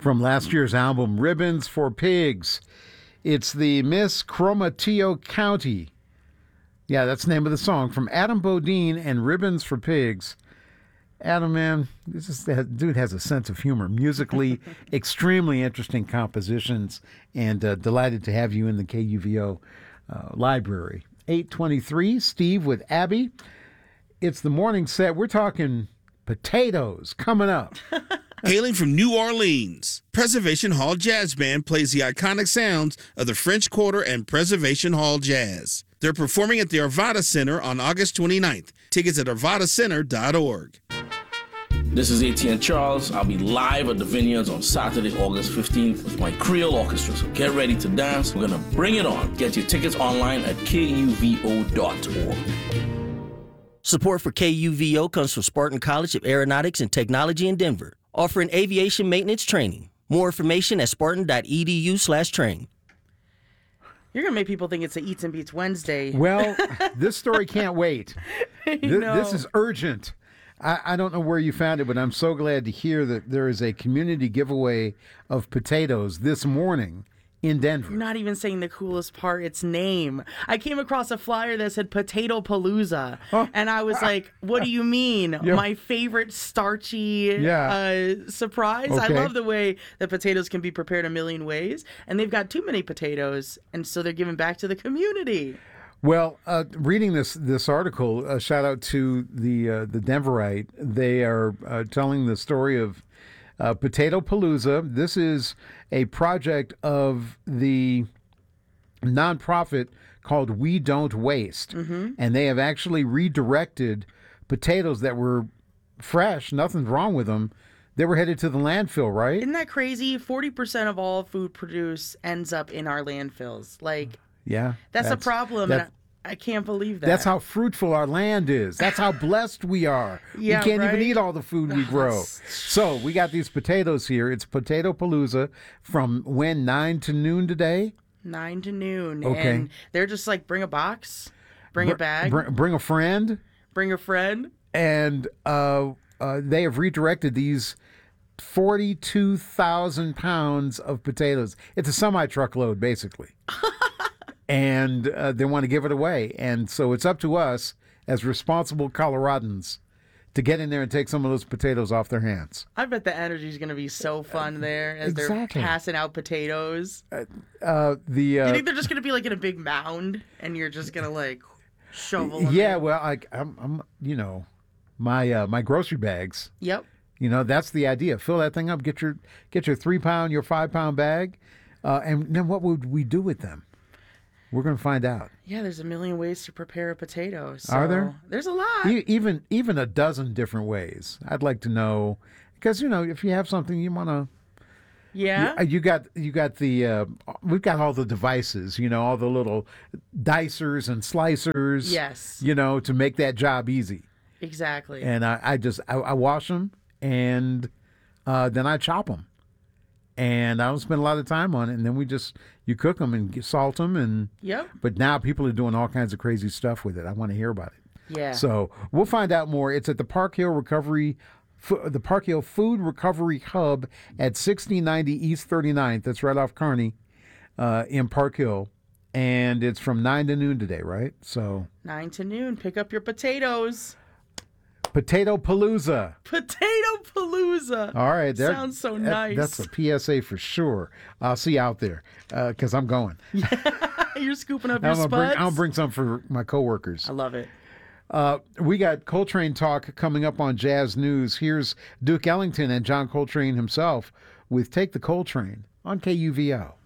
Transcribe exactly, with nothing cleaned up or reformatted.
from last year's album, Ribbons for Pigs. It's the Miss Chromateo County. Yeah, that's the name of the song, from Adam Bodine and Ribbons for Pigs. Adam, man, this is, that dude has a sense of humor. Musically, extremely interesting compositions, and uh, delighted to have you in the K U V O uh, library. eight twenty-three, Steve with Abby. It's the morning set. We're talking potatoes coming up. Hailing from New Orleans, Preservation Hall Jazz Band plays the iconic sounds of the French Quarter and Preservation Hall Jazz. They're performing at the Arvada Center on August twenty-ninth. Tickets at arvada center dot org. This is A T N Charles. I'll be live at the Vineyards on Saturday, August fifteenth with my Creole Orchestra. So get ready to dance. We're going to bring it on. Get your tickets online at K U V O dot org. Support for K U V O comes from Spartan College of Aeronautics and Technology in Denver, offering aviation maintenance training. More information at spartan.edu slash train. You're going to make people think it's a Eats and Beats Wednesday. Well, this story can't wait. Th- this is urgent. I, I don't know where you found it, but I'm so glad to hear that there is a community giveaway of potatoes this morning in Denver. You're not even saying the coolest part, its name. I came across a flyer that said Potato Palooza, oh. and I was like, what do you mean? Yeah. My favorite starchy yeah. uh, surprise? Okay. I love the way that potatoes can be prepared a million ways, and they've got too many potatoes, and so they're giving back to the community. Well, uh, reading this this article, a shout out to the uh, the Denverite. They are uh, telling the story of uh, Potato Palooza. This is a project of the nonprofit called We Don't Waste, mm-hmm. and they have actually redirected potatoes that were fresh, nothing's wrong with them. They were headed to the landfill, right? Isn't that crazy? forty percent of all food produced ends up in our landfills. Like. Yeah. That's, that's a problem. That, and I, I can't believe that. That's how fruitful our land is. That's how blessed we are. Yeah, we can't right? even eat all the food we grow. So we got these potatoes here. It's Potato Palooza from when, nine to noon today? nine to noon. Okay. And they're just like, bring a box, bring Br- a bag. Br- bring a friend. Bring a friend. And uh, uh, they have redirected these forty-two thousand pounds of potatoes. It's a semi-truckload, basically. And uh, they want to give it away. And so it's up to us as responsible Coloradans to get in there and take some of those potatoes off their hands. I bet the energy is going to be so fun there as exactly. they're passing out potatoes. Uh, uh, the uh, you think they're just going to be like in a big mound and you're just going to like shovel them Yeah, in? well, I, I'm, I'm, you know, my uh, my grocery bags. Yep. You know, that's the idea. Fill that thing up. Get your get your three pound, your five pound bag, uh, and then what would we do with them? We're going to find out. Yeah, there's a million ways to prepare a potato. So Are there? There's a lot. E- even even a dozen different ways. I'd like to know, because you know, if you have something you want to. Yeah. You, you got you got the uh, we've got all the devices. You know, all the little dicers and slicers. Yes. You know, to make that job easy. Exactly. And I, I just I, I wash them and uh, then I chop them. And I don't spend a lot of time on it. And then we just, you cook them and salt them. And, yep. But now people are doing all kinds of crazy stuff with it. I want to hear about it. Yeah. So we'll find out more. It's at the Park Hill Recovery, the Park Hill Food Recovery Hub at sixteen ninety East thirty-ninth. That's right off Kearney uh, in Park Hill. And it's from nine to noon today, right? So nine to noon. Pick up your potatoes. Potato Palooza. Potato Palooza. All right. That sounds so that, nice. That's a P S A for sure. I'll see you out there because uh, I'm going. You're scooping up your I'm spuds? Bring, I'll bring some for my coworkers. I love it. Uh, we got Coltrane talk coming up on Jazz News. Here's Duke Ellington and John Coltrane himself with Take the Coltrane on K U V O.